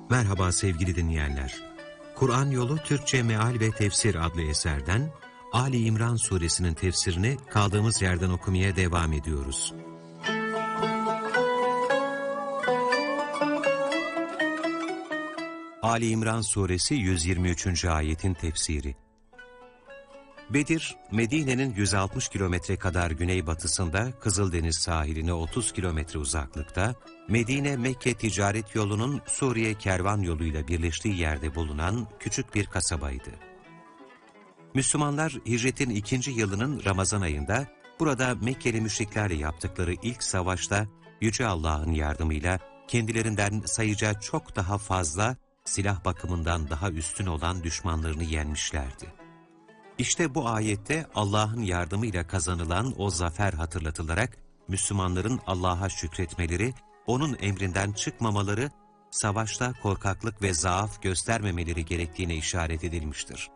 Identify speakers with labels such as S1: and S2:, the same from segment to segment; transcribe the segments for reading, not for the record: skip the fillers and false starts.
S1: Merhaba sevgili dinleyenler. Kur'an Yolu Türkçe Meal ve Tefsir adlı eserden Ali İmran suresinin tefsirini kaldığımız yerden okumaya devam ediyoruz. Ali İmran suresi 123. ayetin tefsiri. Bedir, Medine'nin 160 kilometre kadar güneybatısında, Kızıldeniz sahiline 30 kilometre uzaklıkta, Medine-Mekke ticaret yolunun Suriye kervan yoluyla birleştiği yerde bulunan küçük bir kasabaydı. Müslümanlar hicretin 2. yılının Ramazan ayında, burada Mekkeli müşriklerle yaptıkları ilk savaşta, Yüce Allah'ın yardımıyla kendilerinden sayıca çok daha fazla, silah bakımından daha üstün olan düşmanlarını yenmişlerdi. İşte bu ayette Allah'ın yardımıyla kazanılan o zafer hatırlatılarak, Müslümanların Allah'a şükretmeleri, O'nun emrinden çıkmamaları, savaşta korkaklık ve zaaf göstermemeleri gerektiğine işaret edilmiştir.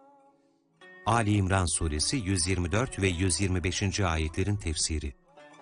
S1: Ali İmran suresi 124 ve 125. ayetlerin tefsiri.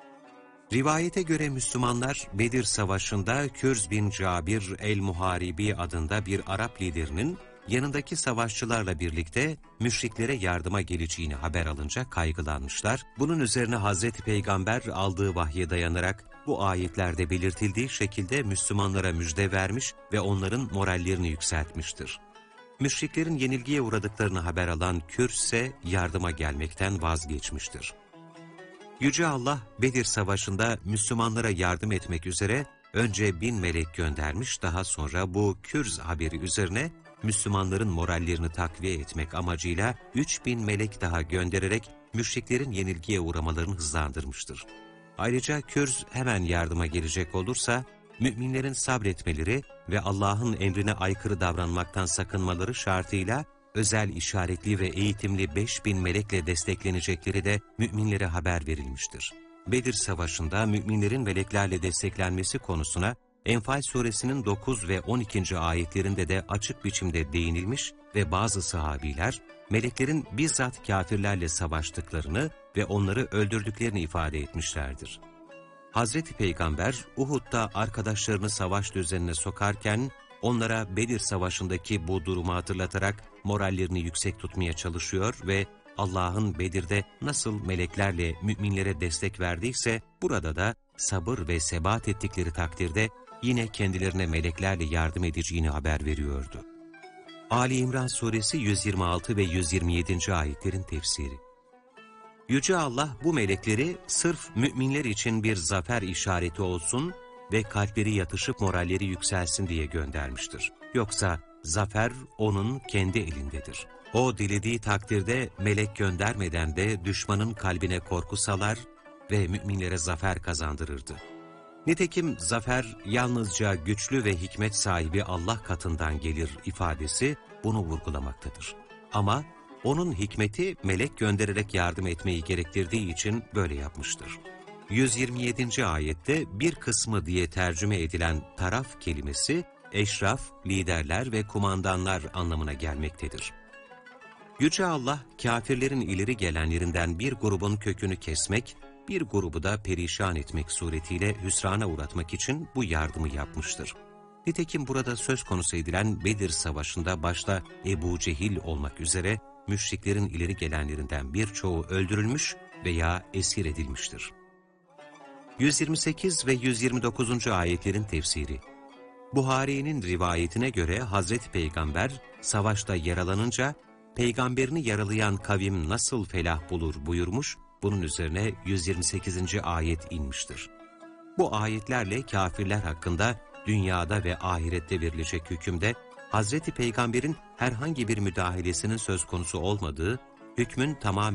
S1: Rivayete göre Müslümanlar Bedir Savaşı'nda Kürz bin Cabir el-Muharibi adında bir Arap liderinin yanındaki savaşçılarla birlikte müşriklere yardıma geleceğini haber alınca kaygılanmışlar. Bunun üzerine Hazreti Peygamber aldığı vahye dayanarak bu ayetlerde belirtildiği şekilde Müslümanlara müjde vermiş ve onların morallerini yükseltmiştir. Müşriklerin yenilgiye uğradıklarını haber alan Kürz ise yardıma gelmekten vazgeçmiştir. Yüce Allah Bedir Savaşı'nda Müslümanlara yardım etmek üzere önce 1000 melek göndermiş, daha sonra bu Kürz haberi üzerine Müslümanların morallerini takviye etmek amacıyla 3000 melek daha göndererek müşriklerin yenilgiye uğramalarını hızlandırmıştır. Ayrıca Kürz hemen yardıma gelecek olursa, müminlerin sabretmeleri ve Allah'ın emrine aykırı davranmaktan sakınmaları şartıyla özel işaretli ve eğitimli 5000 melekle desteklenecekleri de müminlere haber verilmiştir. Bedir Savaşı'nda müminlerin meleklerle desteklenmesi konusuna Enfal suresinin 9 ve 12. ayetlerinde de açık biçimde değinilmiş ve bazı sahabiler, meleklerin bizzat kafirlerle savaştıklarını ve onları öldürdüklerini ifade etmişlerdir. Hazreti Peygamber, Uhud'da arkadaşlarını savaş düzenine sokarken, onlara Bedir Savaşı'ndaki bu durumu hatırlatarak morallerini yüksek tutmaya çalışıyor ve Allah'ın Bedir'de nasıl meleklerle müminlere destek verdiyse, burada da sabır ve sebat ettikleri takdirde yine kendilerine meleklerle yardım edeceğini haber veriyordu. Ali İmran suresi 126 ve 127. ayetlerin tefsiri. Yüce Allah bu melekleri sırf müminler için bir zafer işareti olsun ve kalpleri yatışıp moralleri yükselsin diye göndermiştir. Yoksa zafer O'nun kendi elindedir. O dilediği takdirde melek göndermeden de düşmanın kalbine korku salar ve müminlere zafer kazandırırdı. Nitekim zafer yalnızca güçlü ve hikmet sahibi Allah katından gelir ifadesi bunu vurgulamaktadır. Ama O'nun hikmeti melek göndererek yardım etmeyi gerektirdiği için böyle yapmıştır. 127. ayette bir kısmı diye tercüme edilen taraf kelimesi, eşraf, liderler ve kumandanlar anlamına gelmektedir. Yüce Allah, kafirlerin ileri gelenlerinden bir grubun kökünü kesmek, bir grubu da perişan etmek suretiyle hüsrana uğratmak için bu yardımı yapmıştır. Nitekim burada söz konusu edilen Bedir Savaşı'nda başta Ebu Cehil olmak üzere müşriklerin ileri gelenlerinden birçoğu öldürülmüş veya esir edilmiştir. 128 ve 129. ayetlerin tefsiri. Buhari'nin rivayetine göre Hazreti Peygamber savaşta yaralanınca peygamberini yaralayan kavim nasıl felah bulur buyurmuş, bunun üzerine 128. ayet inmiştir. Bu ayetlerle kafirler hakkında dünyada ve ahirette verilecek hükümde Hazreti Peygamber'in herhangi bir müdahalesinin söz konusu olmadığı, hükmün tamamen